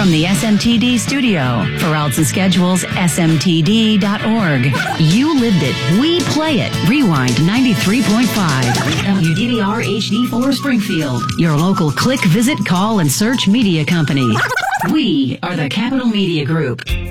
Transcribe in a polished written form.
From the SMTD studio, for routes and schedules, smtd.org. You lived it. We play it. Rewind 93.5. WDVR HD4 Springfield. Your local click, visit, call, and search media company. We are the Capital Media Group.